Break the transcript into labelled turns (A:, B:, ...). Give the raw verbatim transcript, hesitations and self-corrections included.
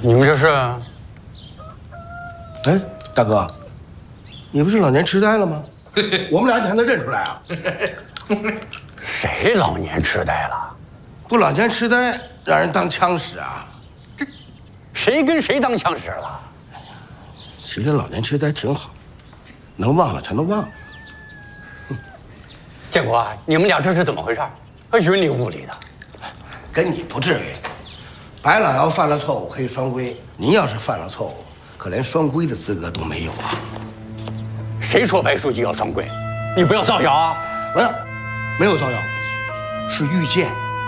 A: 你们这是？
B: 哎，大哥，你不是老年痴呆了吗？我们俩你还能认出来啊？
A: 谁老年痴呆了？
B: 不，老年痴呆让人当枪使啊？
A: 这谁跟谁当枪使了？
B: 其实老年痴呆挺好，能忘了才能忘了。
A: 建国，你们俩这是怎么回事？云里雾里的。
B: 跟你不至于。白老要犯了错误可以双规，您要是犯了错误，可连双规的资格都没有啊！
A: 谁说白书记要双规？你不要造谣啊！
B: 没有，没有造谣，是遇见。